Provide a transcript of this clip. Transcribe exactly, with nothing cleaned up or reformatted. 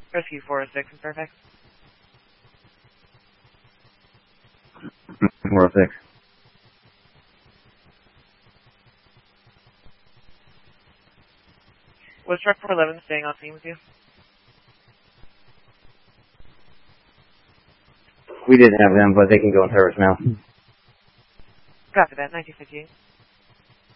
Rescue four oh six in Fairfax. four oh six. Was truck four eleven staying on scene with you? We didn't have them, but they can go in service now. Copy that, nineteen fifty-eight.